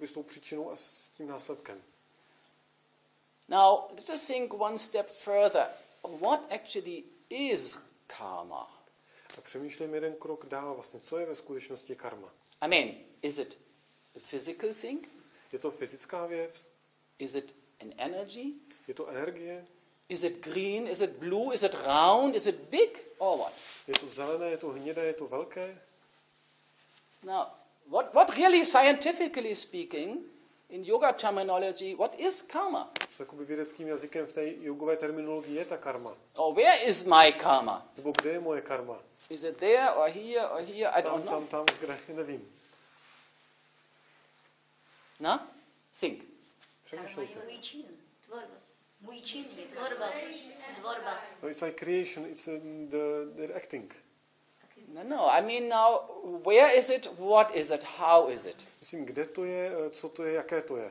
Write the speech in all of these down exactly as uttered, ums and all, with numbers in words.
jakoby s tou příčinou a s tím následkem. Now, let us think one step further. What actually is karma? A přemýšlím jeden krok dál, vlastně, co je ve skutečnosti karma. I mean, is it a physical thing? Je to fyzická věc? Is it an energy? Je to energie? Is it green? Is it blue? Is it round? Is it big? Or what? Je to zelené, je to hnědé, je to velké? Now, what, what really scientifically speaking, in yoga terminology, what is karma? Co jakoby vědeckým jazykem v té jogové terminologii je ta karma? Or where is my karma? Nebo kde je moje karma? Is it there or here or here? I Tam, don't know. tam, tam, kde, nevím. No? Think. Přemýšlejte. Můj čin, tvorba. Můj čin je tvorba. Tvorba. No, it's like creation, it's um, the, the acting. No, no. I mean now, where is it? What is it? How is it? Myslím, kde to je, co to je, jaké to je.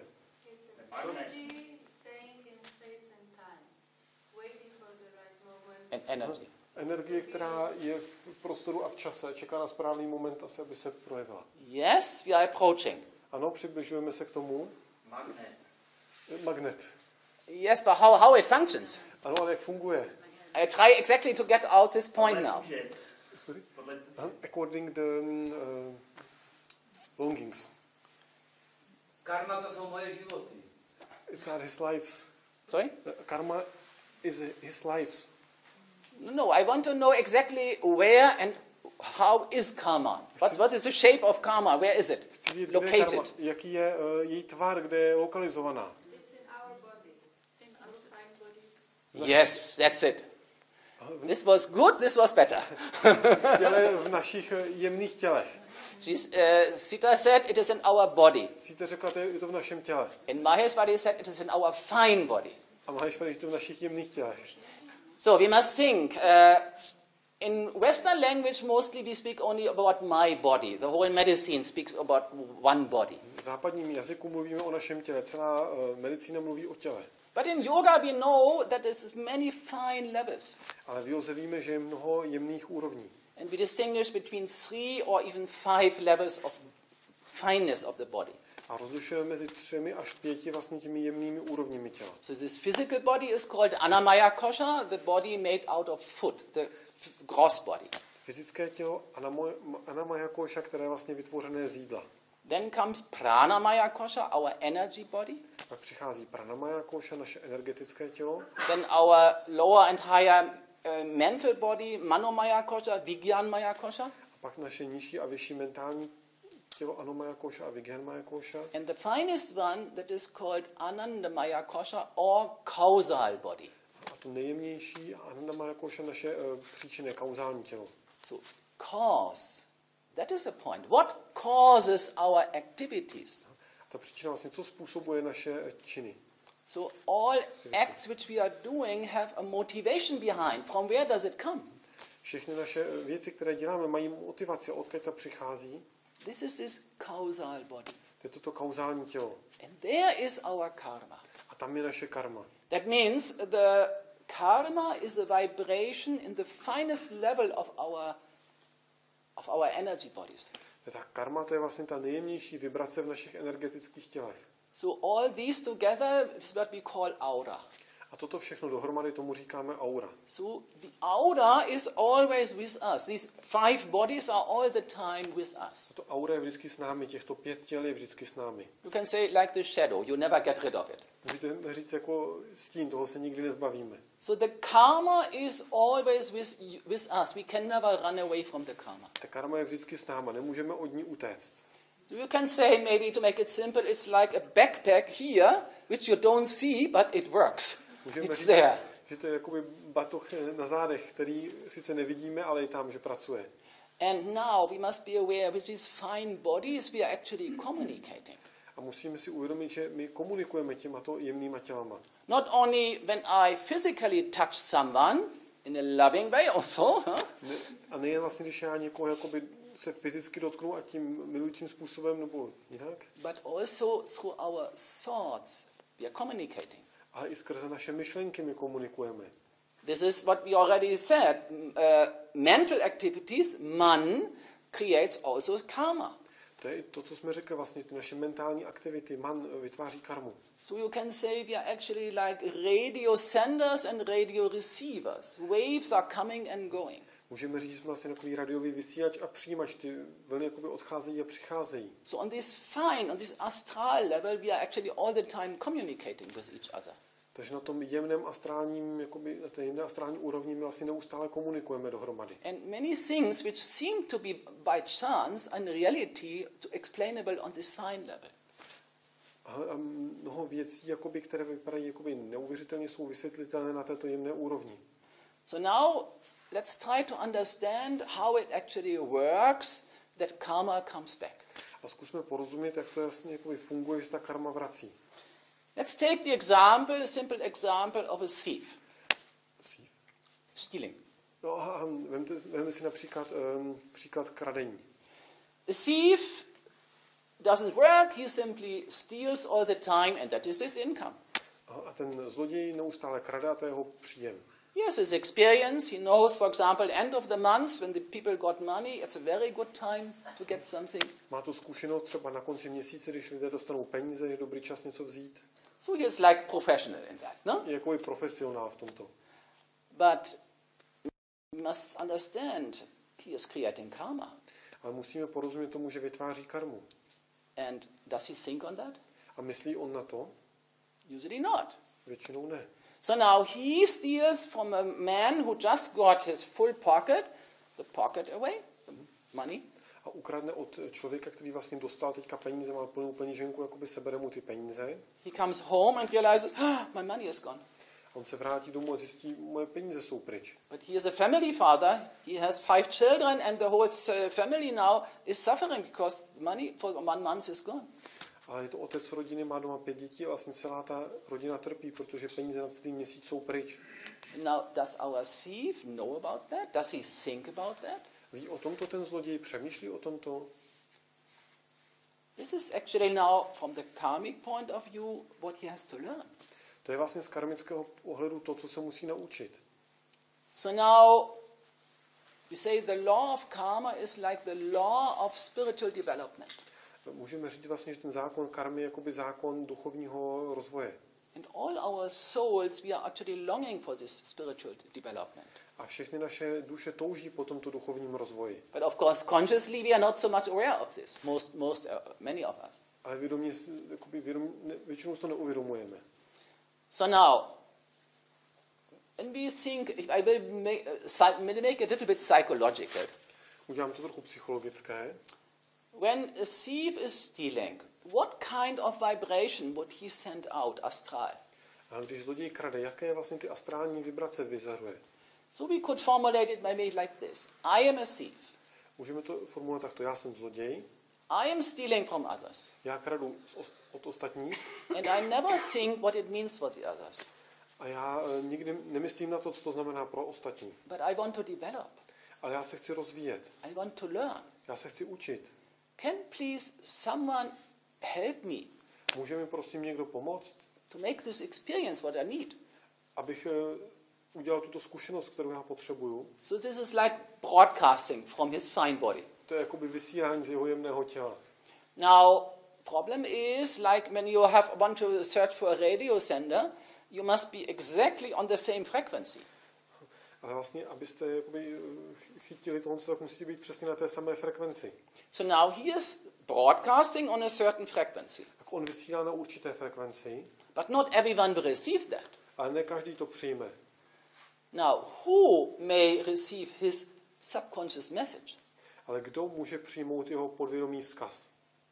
An energy. Energie, která je v prostoru a v čase, čeká na správný moment asi, aby se projevila. Yes, we are approaching. Ano, přibližujeme se k tomu. Magnet. Magnet. Yes, but how, how it functions? Ano, ale jak funguje? I try exactly to get out this point now. Sorry? Uh, according the uh, longings. Karma to jsou moje životy. It's our his lives. Sorry? Uh, karma is his lives. No, no, I want to know exactly where and how is karma. What, what is the shape of karma? Where is it Chci vědět, kde je karma, located? jaký je uh, její tvar, kde je lokalizovaná. Yes, that's it. This was good, this was better. Těle v našich jemných tělech. She's, uh, Sita said it is in our body. Sita řekla, je to v našem těle. And Maheshwari said it is in our fine body. A Maheshwari, je to v našich jemných tělech. So we must think. Uh, in Western language, mostly we speak only about my body. The whole medicine speaks about one body. V západním jazyku mluvíme o našem těle. Celá uh, medicína mluví o těle. But in yoga we know that there's many fine levels. Ale v józe víme, že je mnoho jemných úrovní. And we distinguish between three or even five levels of fineness of the body. A rozlišujeme mezi třemi až pěti vlastně těmi jemnými úrovněmi těla. So this physical body is called Annamaya Kosha, the body made out of food, the f- gross body. Fyzické tělo Annamaya Kosha, které je vlastně vytvořené z jídla. Then comes Pranamaya Kosha, our energy body. Pak přichází Pranamaya Kosha, naše energetické tělo. Then our lower and higher uh, mental body, Manomaya Kosha, Vijnanmaya Kosha. A pak naše nižší a vyšší mentální tělo Anomaya Kosha a Vijnanmaya Kosha. And the finest one that is called Anandamaya Kosha or causal body. A to nejjemnější Anandamaya Kosha, naše uh, příčinné kauzální tělo. So cause, that is a point. What causes our activities? Ta příčina vlastně, co způsobuje naše činy. So all acts which we are doing have a motivation behind. From where does it come? Všechny naše věci, které děláme, mají motivaci. Odkud ta přichází? This is this causal body. To je toto kauzální tělo. And there is our karma. A tam je naše karma. That means the karma is a vibration in the finest level of our, of our energy bodies. Ta karma, to je vlastně ta nejjemnější vibrace v našich energetických tělech. So all these together is what we call aura. A toto všechno dohromady tomu říkáme aura. So the aura is always with us. These five bodies are all the time with us. A to aura je vždycky s námi, těchto pět těl je vždycky s námi. You can say like the shadow, you never get rid of it. Můžete říct jako stín, toho se nikdy nezbavíme. So the karma is always with, with us. We can never run away from the karma. Ta karma je vždycky s náma, nemůžeme od ní utéct. You can say, maybe to make it simple, it's like a backpack here, which you don't see, but it works. Můžeme It's říct, there. že to je jakoby batoh na zádech, který sice nevidíme, ale je tam, že pracuje. And now we must be aware with these fine bodies we are actually communicating. A musíme si uvědomit, že my komunikujeme těmato jemnýma tělama. Not only when I physically touch someone in a loving way also, huh? Ne, a nejen vlastně, když já někoho jakoby se fyzicky dotknu a tím milujícím způsobem nebo jinak, but also through our thoughts we are communicating. ale i skrze naše myšlenky my komunikujeme. This is what we already said. Uh, mental activities, man, creates also karma. To je to, co jsme řekli vlastně, ty naše mentální aktivity, man vytváří karmu. So you can say we are actually like radio senders and radio receivers. Waves are coming and going. Můžeme říct, že jsme vlastně takový radiový vysílač a přijímač, ty vlny jakoby odcházejí a přicházejí. So on this fine, on this astral level, we are actually all the time communicating with each other. Takže na tom jemném astrálním, jakoby, na té jemné astrální úrovni my vlastně neustále komunikujeme dohromady. And many things which seem to be by chance and reality to explainable on this fine level. A, a mnoho věcí, jakoby, které vypadají jakoby neuvěřitelně, jsou vysvětlitelné na této jemné úrovni. So now let's try to understand how it actually works that karma comes back. A zkusme porozumět, jak to jasně jakoby funguje, že ta karma vrací. Let's take the example, a simple example of a thief. Stealing. No a vemte, vemte si například um, příklad kradení. A thief doesn't work, he simply steals all the time and that is his income. A ten zloděj neustále krade a to je jeho příjem. He has his experience, he knows, for example, end of the month when the people got money, it's a very good time to get something. Má tu zkušenost třeba na konci měsíce, když lidé dostanou peníze, je dobrý čas něco vzít. So he is like professional in that, no? Je jako i profesionál v tomto. But we must understand he is creating karma. Ale musíme porozumět tomu, že vytváří karmu. And does he think on that? A myslí on na to? Usually not. Většinou ne. So now he steals from a man who just got his full pocket, the pocket away, the money. A ukradne od člověka, který vlastně dostal teďka peníze, má plnou peníženku, jakoby sebere mu ty peníze. He comes home and realizes, ah, my money is gone. On se vrátí domů a zjistí, moje peníze jsou pryč. But he is a family father. He has five children and the whole family now is suffering because money for one month is gone. Ale je to otec rodiny, má doma pět dětí a vlastně celá ta rodina trpí, protože peníze na celý měsíc jsou pryč. Now, does our thief know about that? Does he think about that? Ví o tomto ten zloděj, přemýšlí o tomto? This is actually now, from the karmic point of view, what he has to learn. To je vlastně z karmického pohledu to, co se musí naučit. So now, we say the law of karma is like the law of spiritual development. Můžeme říct vlastně, že ten zákon karmy je jakoby zákon duchovního rozvoje. And all our souls, we are actually longing for this spiritual development. A všechny naše duše touží po tomto duchovním rozvoji. But of course, consciously, we are not so much aware of this. Most, most, uh, many of us. Ale vědomě, jakoby vědom, ne, většinou to neuvědomujeme. So now, when we think, I will make, uh, make it a little bit psychological. Udělám to trochu psychologické. When a thief is stealing, what kind of vibration would he send out astral? A když zloděj krade, jaké vlastně ty astrální vibrace vyzařuje? So we could formulate it maybe like this. I am a thief. Můžeme to formulovat takto. Já jsem zloděj. I am stealing from others. Já kradu od ostatních. And I never think what it means for the others. A já nikdy nemyslím na to, co to znamená pro ostatní. But I want to develop. Ale já se chci rozvíjet. I want to learn. Já se chci učit. Can please someone help me? Může mi prosím někdo pomoct? To make this experience what I need. Abych udělal tuto zkušenost, kterou já potřebuju. So this is like broadcasting from his fine body. To je jakoby vysílání z jeho jemného těla. Now, problem is like when you have want to search for a radio sender, you must be exactly on the same frequency. Ale vlastně, abyste jakoby chytili tohle, tak musíte být přesně na té samé frekvenci. So now he is broadcasting on a certain frequency. Tak on vysílá na určité frekvenci. But not everyone will receive that. Ale ne každý to přijme. Now, who may receive his subconscious message? Ale kdo může přijmout jeho podvědomý vzkaz?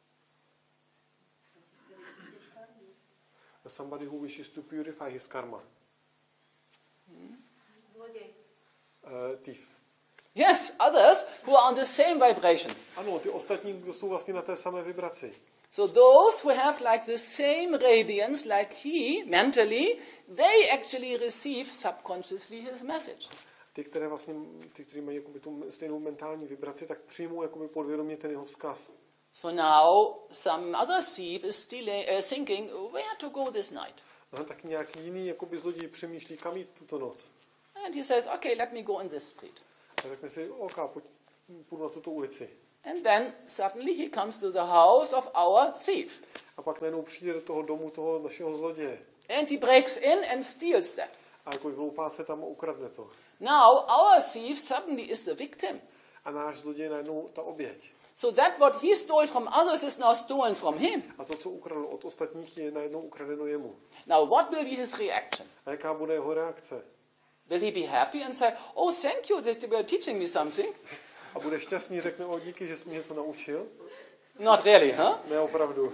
Somebody who wishes to purify his karma. Hmm? Uh, thief. Yes, others who are on the same vibration. Ano, ty ostatní, kdo jsou vlastně na té samé vibraci. So those who have like the same radiance like he mentally, they actually receive subconsciously his message. Ty, které vlastně, ty, kteří mají jakoby tu stejnou mentální vibraci, tak přijmou jakoby podvědomě ten jeho vzkaz. So now some other thief is still uh, thinking where to go this night. No, tak nějaký jiný jakoby zloděj přemýšlí, kam jít tuto noc. And he says, okay, let me go in this street. A řekne si, OK, pojď, půjdu na tuto ulici. And then suddenly he comes to the house of our thief. A pak najednou přijde do toho domu toho našeho zloděje. And he breaks in and steals that. A jako vloupá se tam a ukradne to. Now our thief suddenly is the victim. A náš zloděj je najednou ta oběť. So that what he stole from others is now stolen from him. A to, co ukradl od ostatních, je najednou ukradeno jemu. Now what will be his reaction? A jaká bude jeho reakce? Will he be happy and say, oh, thank you that you were teaching me something? A bude šťastný, řekne, o díky, že jsi mě něco naučil? Not really, huh? Ne, opravdu.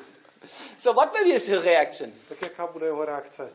So what will be his reaction? Tak jaká bude jeho reakce?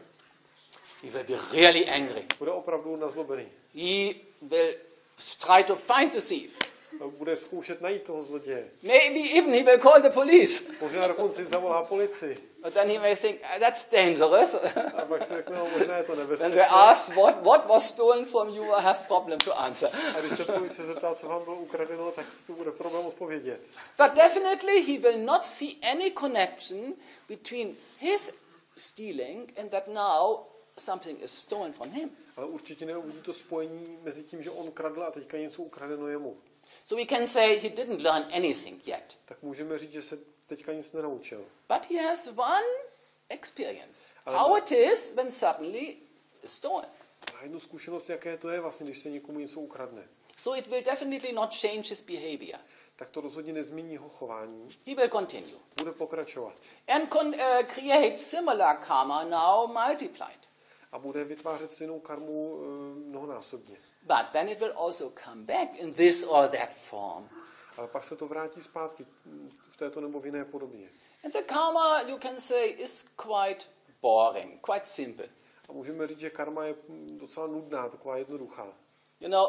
He will be really angry. Bude opravdu nazlobený. He will try to find the thief. Bude zkoušet najít toho zloděje. Maybe even he will call the police. Možná dokonce zavolá policii. But then he may think, "Ah, that's dangerous." A pak si řekne, no, možná je to When nebezpečné. they ask what, what was stolen from you, I have problem to answer. A když se policie zeptá, co vám bylo ukradeno, tak to bude problém odpovědět. But definitely he will not see any connection between his stealing and that now something is stolen from him. Ale určitě neuvidí to spojení mezi tím, že on kradl a teďka něco ukradeno jemu. So we can say he didn't learn anything yet. Tak můžeme říct, že se teďka nic nenaučil. But he has one experience. Ale How má- it is when suddenly it's stolen. A jednu zkušenost, jaké to je vlastně, když se někomu něco ukradne. So it will definitely not change his behavior. Tak to rozhodně nezmění jeho chování. He will continue. Bude pokračovat. And con- uh, create similar karma now multiplied. A bude vytvářet stejnou karmu e, mnohonásobně. But then it will also come back in this or that form. Ale pak se to vrátí zpátky mm, v této nebo v jiné podobě. And the karma, you can say, is quite boring, quite simple. A můžeme říct, že karma je mm, docela nudná, taková jednoduchá. You know,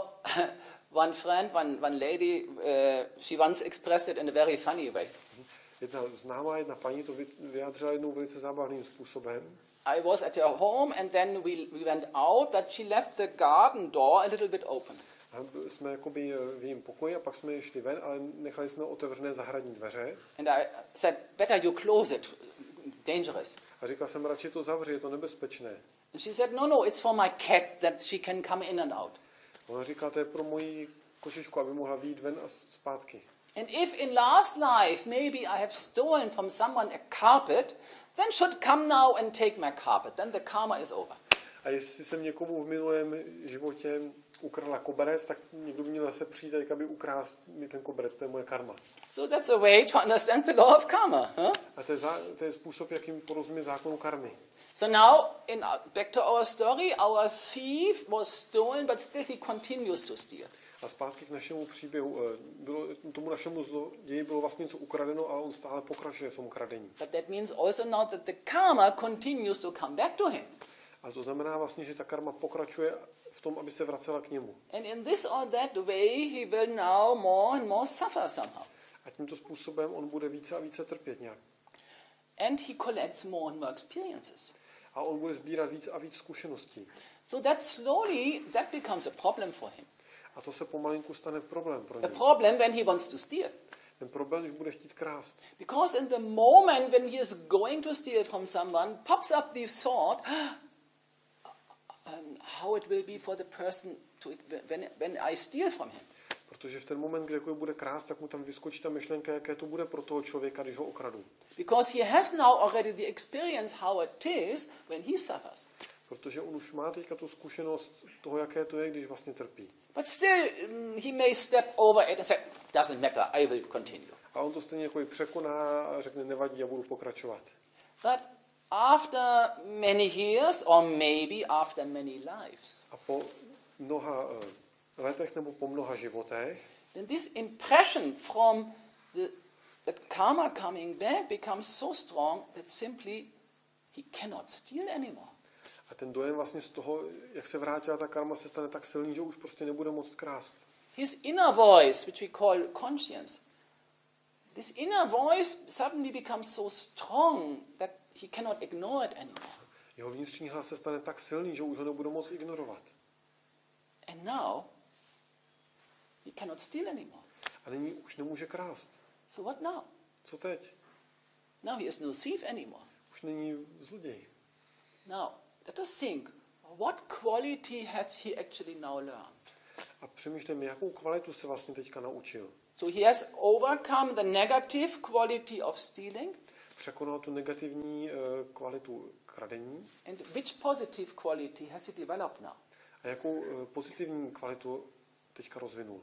one friend, one, one lady, uh, she once expressed it in a very funny way. Jedna známá, jedna paní to vy- vyjádřila jednou velice zábavným způsobem. I was at her home and then we, we went out, but she left the garden door a little bit open. A byli jsme jakoby v jejím pokoji a pak jsme šli ven, ale nechali jsme otevřené zahradní dveře. And I said, better you close it, dangerous. A říkal jsem, radši to zavři, je to nebezpečné. And she said, no, no, it's for my cat that she can come in and out. Ona říká, to je pro moji kočičku, aby mohla vyjít ven a zpátky. And if in last life maybe I have stolen from someone a carpet, then should come now and take my carpet. Then the karma is over. A jestli jsem někomu v minulém životě ukradla koberec, tak někdo by měl zase přijít, tak aby ukrást mi ten koberec, to je moje karma. So that's a way to understand the law of karma. Huh? A to je, zá, to je způsob, jakým porozumí zákonu karmy. So now, in, back to our story, our thief was stolen, but still he continues to steal. A zpátky k našemu příběhu. Bylo, tomu našemu zloději bylo vlastně něco ukradeno, ale on stále pokračuje v tom kradení. But that means also now that the karma continues to come back to him. Ale to znamená vlastně, že ta karma pokračuje v tom, aby se vracela k němu. And in this or that way, he will now more and more suffer somehow. A tímto způsobem on bude více a více trpět nějak. And he collects more and more experiences. A on bude sbírat víc a víc zkušeností. So that slowly, that becomes a problem for him. A to se pomalinku stane problém pro A něj. problem when he wants to steal. Ten problém, když bude chtít krást. Because in the moment when he is going to steal from someone, pops up the thought, um, how it will be for the person to, when, when I steal from him. Protože v ten moment, kdy jako bude krást, tak mu tam vyskočí ta myšlenka, jaké to bude pro toho člověka, když ho okradu. Because he has now already the experience how it is when he suffers. Protože on už má teďka tu zkušenost toho, jaké to je, když vlastně trpí. But still, um, he may step over it and say, doesn't matter, I will continue. A on to stejně jako i překoná a řekne, nevadí, já budu pokračovat. But after many years, or maybe after many lives, A po mnoha uh, letech nebo po mnoha životech, then this impression from the, the karma coming back becomes so strong that simply he cannot steal anymore. a ten dojem vlastně z toho, jak se vrátila ta karma, se stane tak silný, že už prostě nebude moct krást. His inner voice, which we call conscience, this inner voice suddenly becomes so strong that he cannot ignore it anymore. Jeho vnitřní hlas se stane tak silný, že už ho nebude moct ignorovat. And now, he cannot steal anymore. A nyní už nemůže krást. So what now? Co teď? Now he is no thief anymore. Už není zloděj. Now, let us think, what quality has he actually now learned? A přemýšlím, jakou kvalitu se vlastně teďka naučil. So he has overcome the negative quality of stealing. Překonal tu negativní uh, kvalitu kradení. And which positive quality has he developed now? A jakou uh, pozitivní kvalitu teďka rozvinul?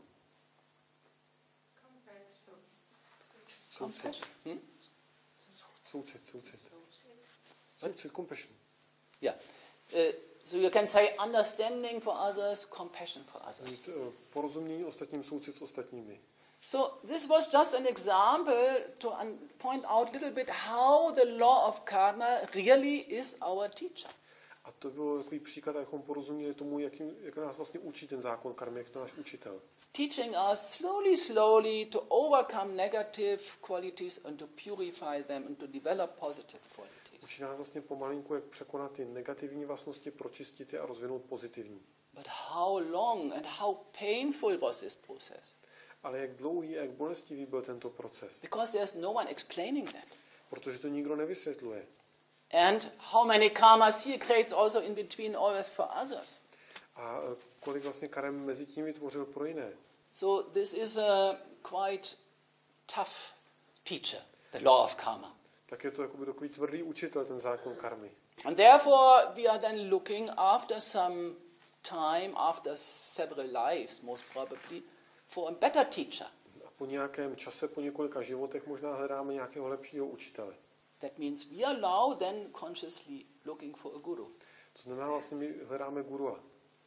Soucit. Compassion. Hmm? Soucit, soucit. Soucit, compassion. Yeah. Uh, so you can say understanding for others, compassion for others. Mít, uh, porozumění ostatním, soucit s ostatními. So this was just an example to un- point out a little bit how the law of karma really is our teacher. A to byl takový příklad, abychom porozuměli tomu, jak, jim, jak nás vlastně učí ten zákon karmy, jak to náš učitel. Teaching us slowly, slowly to overcome negative qualities and to purify them and to develop positive qualities. Učí nás vlastně pomalinku, jak překonat ty negativní vlastnosti, pročistit je a rozvinout pozitivní. But how long and how painful was this process? Ale jak dlouhý a jak bolestivý byl tento proces? Because there's no one explaining that. Protože to nikdo nevysvětluje. And how many karmas he creates also in between always for others. A kolik vlastně karem mezi tím vytvořil pro jiné. So this is a quite tough teacher, the law of karma. Tak je to jakoby takový tvrdý učitel, ten zákon karmy. And therefore we are then looking after some time, after several lives most probably, for a better teacher. A po nějakém čase, po několika životech možná hledáme nějakého lepšího učitele. That means we are now then consciously looking for a guru. To znamená vlastně my hledáme gurua.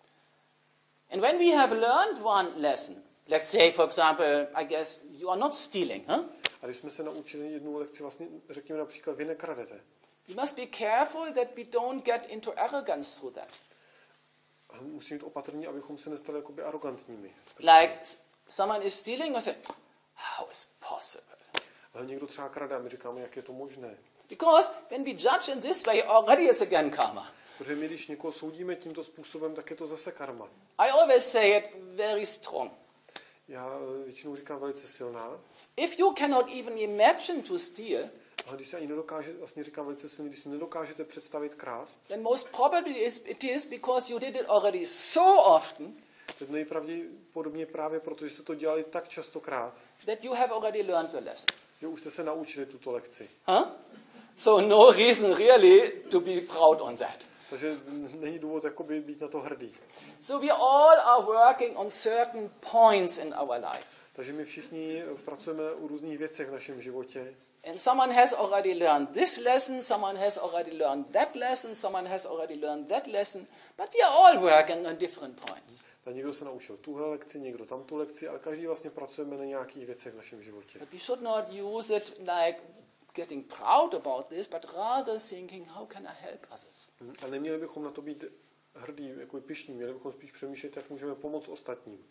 And when we have learned one lesson, let's say for example, I guess you are not stealing, huh? A když jsme se naučili jednu lekci, vlastně řekněme například, vy nekradete. We must be careful that we don't get into arrogance through that. A musíme být opatrní, abychom se nestali jakoby arrogantními. Like someone is stealing, we say, how is possible? Ale někdo třeba krade a my říkáme, jak je to možné. Because when we judge in this way, already it's again karma. Protože my, když někoho soudíme tímto způsobem, tak je to zase karma. I always say it very strong. Já většinou říkám velice silná. If you cannot even imagine to steal, Ale když se ani nedokáže, vlastně říkám velice silně, když si nedokážete představit krást, then most probably it is because you did it already so often tak nejpravděpodobně právě proto, že jste to dělali tak častokrát, that you have already learned your lesson. že už jste se naučili tuto lekci. Huh? So no reason really to be proud on that. Takže není důvod jakoby být na to hrdý. So we all are working on certain points in our life. Takže my všichni pracujeme u různých věcech v našem životě. And someone has already learned this lesson, someone has already learned that lesson, someone has already learned that lesson, but we are all working on different points. Tak někdo se naučil tuhle lekci, někdo tamtu lekci, ale každý vlastně pracujeme na nějakých věcech v našem životě. But we should not use it like getting proud about this, but rather thinking, how can I help others? A neměli bychom na to být hrdý, jako pyšní, měli bychom spíš přemýšlet, jak můžeme pomoct ostatním.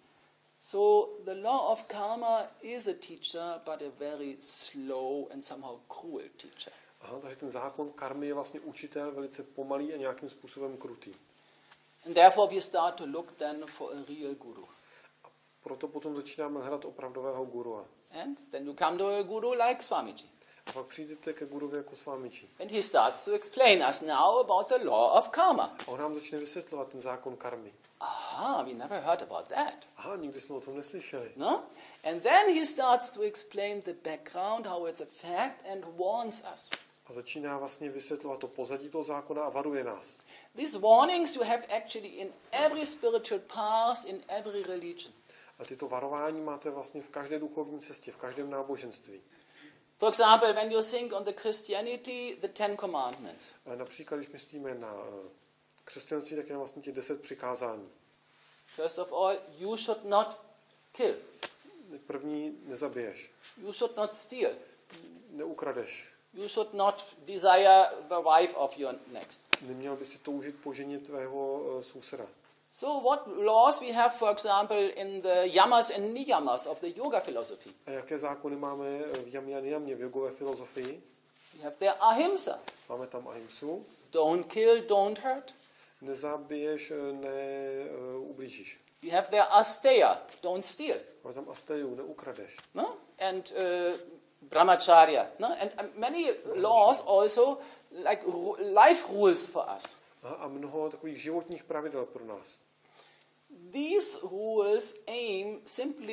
So the law of karma is a teacher, but a very slow and somehow cruel teacher. Aha, takže ten zákon karmy je vlastně učitel velice pomalý a nějakým způsobem krutý. And therefore we start to look then for a real guru. A proto potom začínáme hledat opravdového gurua. And then you come to a guru like Swamiji. A pak přijdete ke guruvi jako Swamiji. And he starts to explain us now about the law of karma. A on nám začne vysvětlovat ten zákon karmy. Aha, we never heard about that. Aha, nikdy jsme o tom neslyšeli. No? And then he starts to explain the background, how it's a fact, and warns us. A začíná vlastně vysvětlovat to pozadí toho zákona a varuje nás. These warnings you have actually in every spiritual path, in every religion. A tyto varování máte vlastně v každé duchovní cestě, v každém náboženství. For example, when you think on the Christianity, the Ten Commandments. A například, když myslíme na křesťanství, tak je vlastně těch deset přikázání. First of all, you should not kill. První, nezabiješ. You should not steal. Neukradeš. You should not desire the wife of your next. Neměl by si toužit po ženě tvého uh, souseda. So what laws we have, for example, in the yamas and niyamas of the yoga philosophy? A jaké zákony máme v jamě a nijamě, v jogové filozofii? We have there ahimsa. Máme tam ahimsu. Don't kill, don't hurt. Nezabiješ, neublížíš. We have there asteya. Don't steal. Máme tam asteju, neukradeš. No? And uh, brahmacharya. No? And uh, many laws also, like ru- life rules for us. A mnoho takových životních pravidel pro nás. These rules aim simply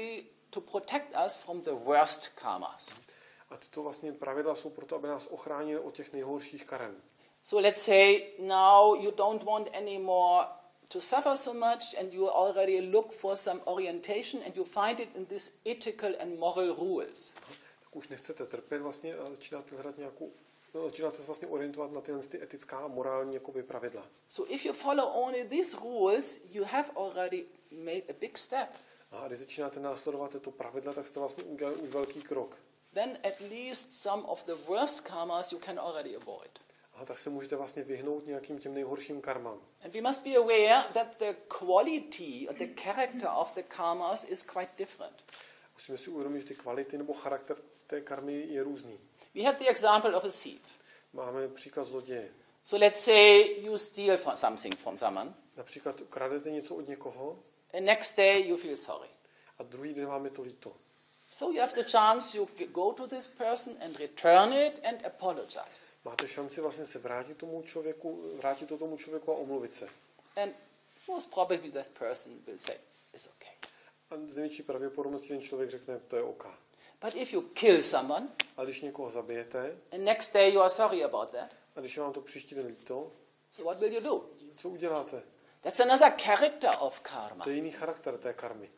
to protect us from the worst karmas. A tyto vlastně pravidla jsou proto, aby nás ochránily od těch nejhorších karem. So let's say now you don't want anymore to suffer so much and you already look for some orientation and you find it in these ethical and moral rules. Tak už nechcete trpět vlastně a začínáte hledat nějakou, začínáte se vlastně orientovat na tyhle ty etická a morální jakoby pravidla. So if you follow only these rules, you have already made a big step. A když začínáte následovat tyto pravidla, tak jste vlastně udělali už velký krok. Then at least some of the worst karmas you can already avoid. A tak se můžete vlastně vyhnout nějakým těm nejhorším karmám. And we must be aware that the quality or the character of the karmas is quite different. Musíme si uvědomit, že ty kvality nebo charakter té karmy je různý. We had the example of a thief. Máme příklad zloděje. So let's say you steal from something from someone, Například kradete něco od někoho and next day you feel sorry. a druhý den vám je to líto. So you have the chance you go to this person and return it and apologize. Máte šanci vlastně se vrátit tomu člověku, vrátit to tomu člověku a omluvit se. And most probably that person will say, it's okay. A z největší pravděpodobností ten člověk řekne, to je OK. But if you kill someone, A když někoho zabijete and next day you are sorry about that, a když je vám to příští den líto, so what will you do? co uděláte? That's another character of karma. To je jiný charakter té karmy.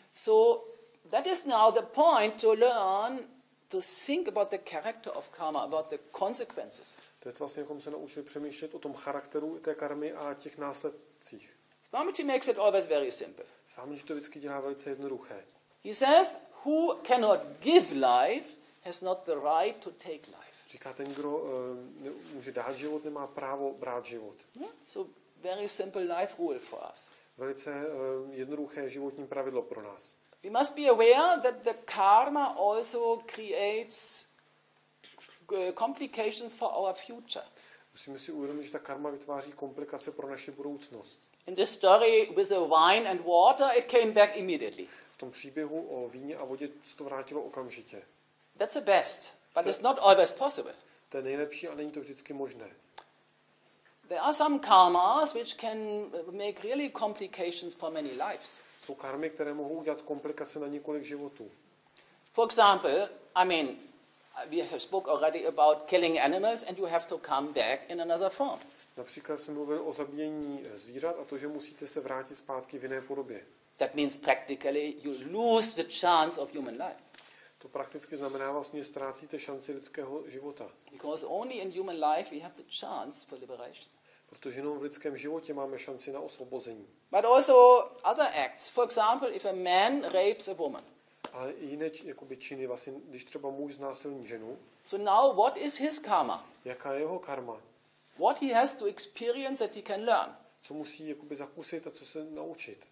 So that is now the point to learn to think about the character of karma, about the consequences. To je vlastně, jako se naučili přemýšlet o tom charakteru té karmy a těch následcích. Swamiji makes it always very simple. Svámiči to vždycky dělá velice jednoduché. He says, who cannot give life has not the right to take life. Říká, ten, kdo uh, může dát život, nemá právo brát život. Yeah? So very simple life rule for us. Velice uh, jednoduché životní pravidlo pro nás. We must be aware that the karma also creates uh, complications for our future. Musíme si uvědomit, že ta karma vytváří komplikace pro naši budoucnost. In the story with the wine and water, it came back immediately. V tom příběhu o víně a vodě se to vrátilo okamžitě. That's the best, but it's not always possible. To je nejlepší, ale není to vždycky možné. There are some karmas which can make really complications for many lives. Jsou karmy, které mohou udělat komplikace na několik životů. For example, I mean, we have spoke already about killing animals and you have to come back in another form. Například jsem mluvil o zabíjení zvířat a to, že musíte se vrátit zpátky v jiné podobě. That means practically you lose the chance of human life. To prakticky znamená vlastně, že ztrácíte šanci lidského života. Because only in human life we have the chance for liberation. Protože jenom v lidském životě máme šanci na osvobození. But also other acts. For example, if a man rapes a woman. Ale i jiné jakoby, činy, vlastně, když třeba muž znásilní ženu, So now what is his karma? jaká je jeho karma? What he has to experience that he can learn? Co musí jakoby, zakusit a co se naučit?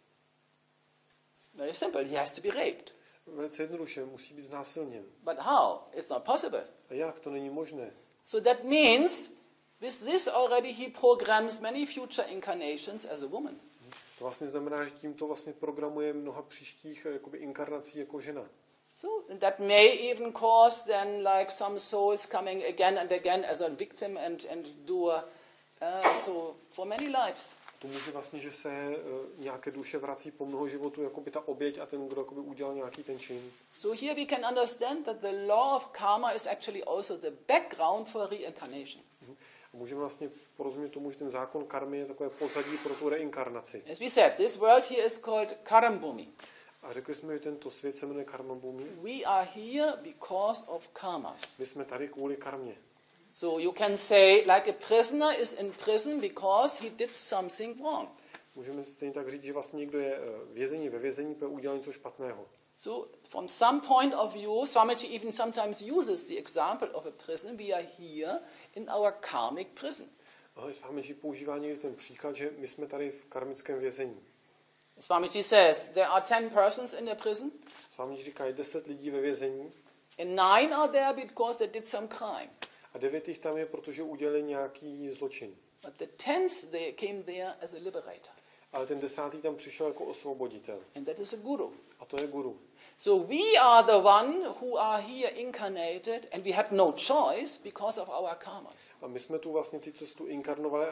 Very simple. He has to be raped. Velice jednoduše, musí být znásilněn. But how? It's not possible. A jak? To není možné. So that means with this already he programs many future incarnations as a woman. To vlastně znamená, že tímto vlastně programuje mnoha příštích jakoby, inkarnací jako žena. So that may even cause then like some souls coming again and again as a victim and, and do uh, so for many lives. To může vlastně, že se uh, nějaké duše vrací po mnoho životů, jako by ta oběť a ten, kdo jakoby, udělal nějaký ten čin. So here we can understand that the law of karma is actually also the background for reincarnation. A můžeme vlastně porozumět tomu, že ten zákon karmy je takové pozadí pro tu reinkarnaci. As we said, this world here is called Karambhumi. A řekli jsme, že tento svět se jmenuje Karma Bhumi. We are here because of karmas. My jsme tady kvůli karmě. So you can say like a prisoner is in prison because he did something wrong. Můžeme stejně tak říct, že vlastně někdo je vězení ve vězení, protože udělal něco špatného. So from some point of view, Swamiji even sometimes uses the example of a prison. We are here in our karmic prison. A Swamiji používá někdy ten příklad, že my jsme tady v karmickém vězení. Swamiji says there are ten persons in the prison. Swamiji říká, je deset lidí ve vězení. And nine are there because they did some crime. A devět jich tam je, protože udělali nějaký zločin. But the tenth they came there as a liberator. Ale ten desátý tam přišel jako osvoboditel. And that is a guru. A to je guru. So we are the one who are here incarnated and we had no choice because of our karmas. A my jsme tu vlastně ty, co tu inkarnovali a nemá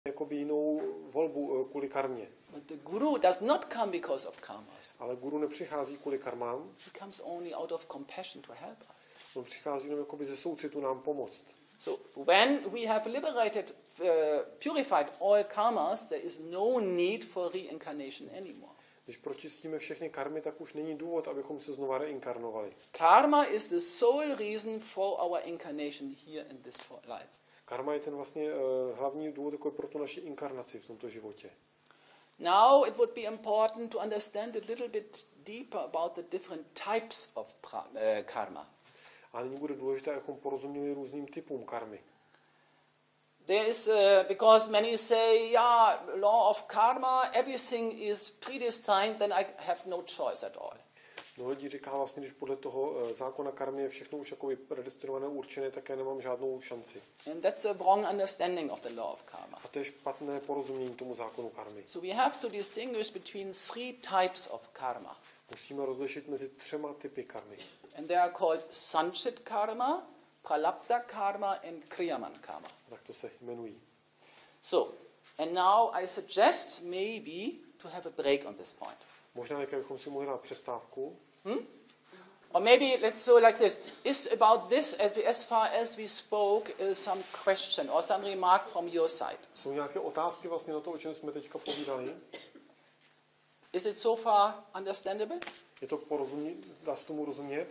jakoby jinou volbu kvůli karmě. But the guru does not come because of karmas. Ale guru nepřichází kvůli karmám, He comes only out of compassion to help us. on přichází jenom jakoby ze soucitu nám pomoct. So when we have liberated, uh, purified all karmas, there is no need for reincarnation anymore. Když pročistíme všechny karmy, tak už není důvod, abychom se znova reinkarnovali. Karma is the sole reason for our incarnation here in this life. Karma je ten vlastně uh, hlavní důvod jako pro tu naši inkarnaci v tomto životě. Now it would be important to understand a little bit deeper about the different types of pra- uh, karma. A nyní bude důležité, abychom porozuměli různým typům karmy. There is, uh, because many say, yeah, law of karma, everything is predestined, then I have no choice at all. No lidí říká vlastně, když podle toho uh, zákona karmy je všechno už jakoby predestinované, určené, tak já nemám žádnou šanci. And that's a wrong understanding of the law of karma. A to je špatné porozumění tomu zákonu karmy. So we have to distinguish between three types of karma. Musíme rozlišit mezi třema typy karmy. And they are called sanchit karma, pralabdha karma, and kriyaman karma. Tak to se jmenují. So, and now I suggest maybe to have a break on this point. Možná, jak bychom si mohli dát přestávku. Hmm? Or maybe let's do like this. Is about this, as, we, as far as we spoke, uh, some question or some remark from your side? Jsou nějaké otázky vlastně na to, o čem jsme teďka povídali? Is it so far understandable? Je to porozumě, dá se tomu rozumět?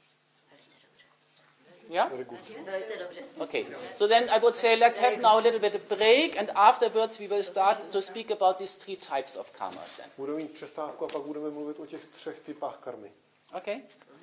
Yeah? Very good. Velice dobře. Okay. So then I would say let's have now a little bit of break, and afterwards we will start to speak about these three types of karmas then. Budeme mít přestávku a pak budeme mluvit o těch třech typách karmy. Okay?